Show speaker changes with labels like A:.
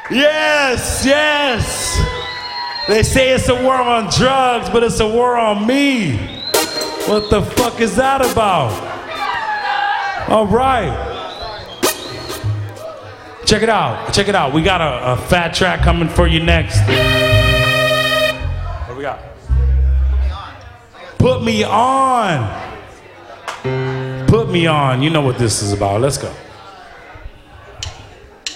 A: Yes, yes. They say it's a war on drugs, but it's a war on me. What the fuck is that about? All right. Check it out. Check it out. We got a fat track coming for you next. What we got? Put me on. Put me on. You know what this is about. Let's go.